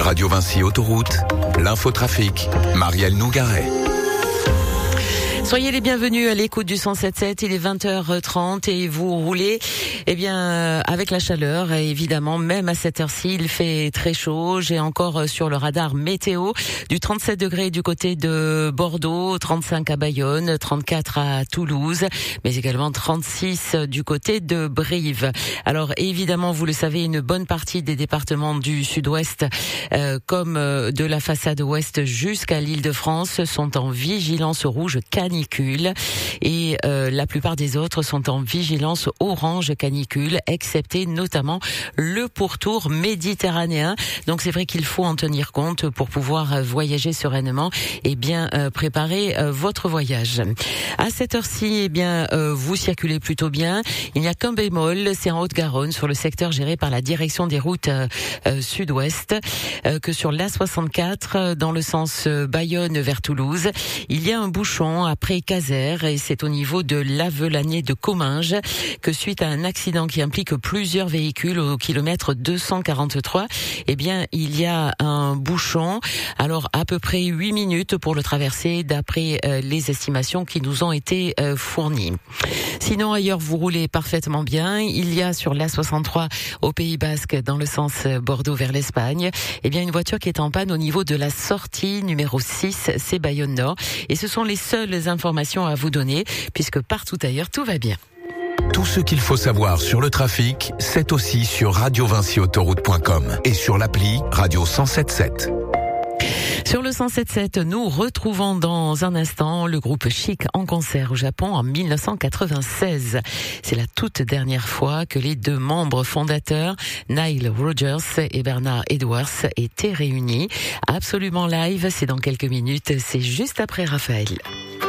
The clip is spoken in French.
Radio Vinci Autoroute, l'infotrafic, Marielle Nougaret. Soyez les bienvenus à l'écoute du 107.7, il est 20h30 et vous roulez avec la chaleur, évidemment, même à cette heure-ci, il fait très chaud. J'ai encore sur le radar météo du 37 degrés du côté de Bordeaux, 35 à Bayonne, 34 à Toulouse, mais également 36 du côté de Brive. Alors évidemment, vous le savez, une bonne partie des départements du sud-ouest, comme de la façade ouest jusqu'à l'Île-de-France, sont en vigilance rouge canicule et la plupart des autres sont en vigilance orange canicule, excepté notamment le pourtour méditerranéen. Donc c'est vrai qu'il faut en tenir compte pour pouvoir voyager sereinement et bien préparer votre voyage. À cette heure-ci, vous circulez plutôt bien. Il n'y a qu'un bémol, c'est en Haute-Garonne sur le secteur géré par la direction des routes sud-ouest, que sur l'A64 dans le sens Bayonne vers Toulouse, il y a un bouchon après Caser et c'est au niveau de l'Avelanier de Comminges que suite à un accident qui implique plusieurs véhicules au kilomètre 243, il y a un bouchon. Alors à peu près 8 minutes pour le traverser d'après les estimations qui nous ont été fournies. Sinon ailleurs vous roulez parfaitement bien. Il y a sur l'A63 au Pays Basque dans le sens Bordeaux vers l'Espagne, une voiture qui est en panne au niveau de la sortie numéro 6, c'est Bayonne Nord. Et ce sont les seules informations à vous donner puisque partout ailleurs tout va bien. Tout ce qu'il faut savoir sur le trafic, c'est aussi sur radiovinciautoroute.com et sur l'appli Radio 107.7. Sur le 107.7, nous retrouvons dans un instant le groupe Chic en concert au Japon en 1996. C'est la toute dernière fois que les deux membres fondateurs, Nile Rodgers et Bernard Edwards, étaient réunis. Absolument live, c'est dans quelques minutes, c'est juste après Raphaël.